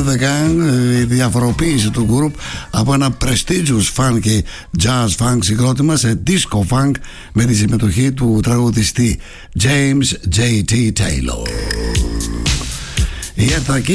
the Gang, η διαφοροποίηση του group από ένα prestigious funk και jazz funk συγκρότημα σε disco funk με τη συμμετοχή του τραγουδιστή James J.T. Taylor. Η Ethna